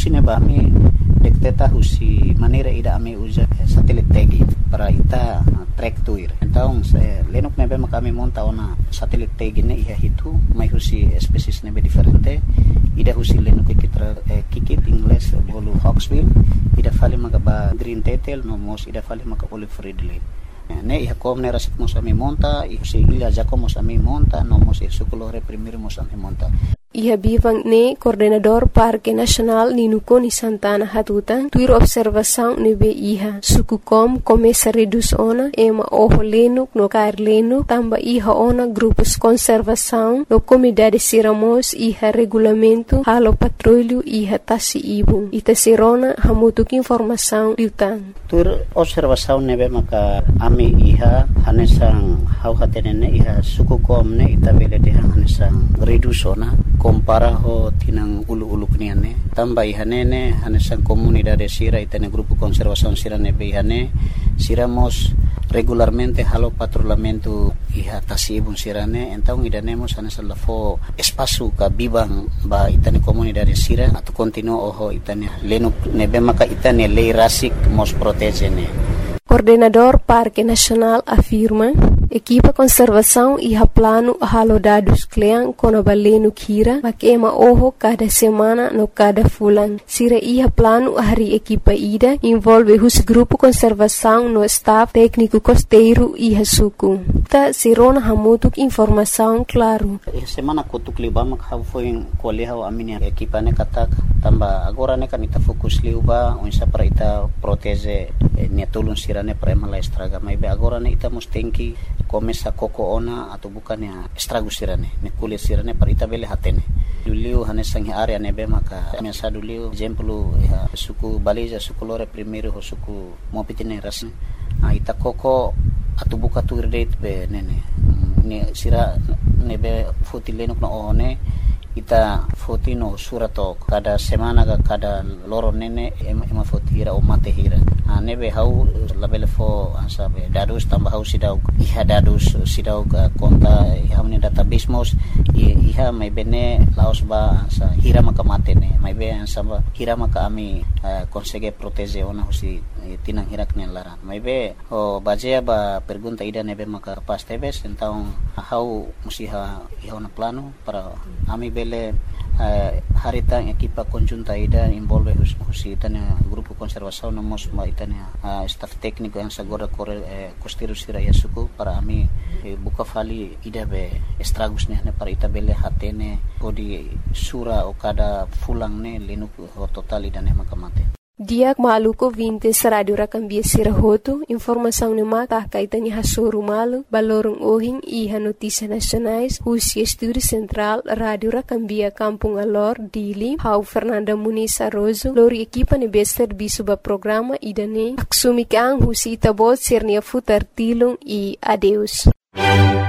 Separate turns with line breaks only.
ne ba mi dekteta husi maneira ida ame usa satelit tagi para ita track tuir. Então lenok nebe makami monta ona satelit tagi ne iha hitu mai husi species nebe diferente. Ida husi lenok kikit English bolu hawksbill, ida fale maka ba green tetel no mos ida fale maka olive ridley. Ne iha kom ne rasik mos ami monta, husi ila jako mos ami monta, no mos sukulore primir mos ami monta.
Iha bivang ne coordenador Parque Nacional Ninuco ni Santana Hatutan tuir observação nebe iha suku kom começa reduz ona ema oho lenuk no kair lenuk tamba iha ona grupos conservação no comunidade siramos iha regulamento halo patrulho iha tasi ibu ita sirona hamutuk informação liutan
tuir observação nebe maka ami iha hanesang hau hatenene iha suku kom ne ita bele de hanesang reduz ona compara ho tinang ulu-ulu kniane tamba ihanene hanesang comunidade sira itane grupo conservação sira nebe ihane siramos regularmente halo patrulhamento iha tasibun sirane então idanemos hanesang lafo espaço ka bibang ba itane comunidade sira atau continuo oho itane lenuk nebe maka itane lei rasik mos protegene.
Coordenador Parque Nacional afirma equipa conservação iha plano halo dados klean kono balenu kira makema oho cada semana no cada fulan sira iha plano hari equipa ida envolve hus grupo conservação no staff técnico costeiro iha suku ta sirona hamutuk informação claro
semana kutuk libam hau foi koleh hau aminia equipa ne katak tamba agora ne kanita fokus liuba onsa para ita protege ne tulun sira ne prema la estraga mai be agora ne ita mustenki começa koko ona atau bukan ya estrago sirane ne kulit sirane parita bele hatene duliu hanesang area nebe maka miasa duliu exemplo ya suku baliza suku lore primeiro ho suku mopitine rasne ita koko atau buka tu date be nene ne sira nebe fotilenok no one ita fotino surato kada semana kada loro nene ema fotira o mate hira nebe hau labele fo asabe dadus tambah hau sidau iha dadus sidau konta iha ni database mos iha mai bene laos ba sa hira maka mate ne mai be samba hira maka ami consegue proteger ona husi tinang hirak ne laran mai be o bajea ba pergunta ida nebe maka pas tebes então hau musiha iha ona plano para ami bele harita equipa conjunta ida envolve husi tanya grupo conservação no mos ma itania staff técnico yang sagora costeiro sira yasuku para ami buka fali ida be estragos ne para ita bele hatene odi sura o kada fulang ne lenuk ho total ida ne makamate.
Diak maluko 20 Radio Rakambia Sirahoto, informação ne maka kaitani hasuru malu, balorong ohing iha notícia nacionais, husi estúdio central Radio Rakambia Kampung Alor, Dili, hau Fernanda Muniz Arrozo, lori equipa ne bester bisuba programa idane, aksumikang husi itabot sirnia futar tilong I adeus.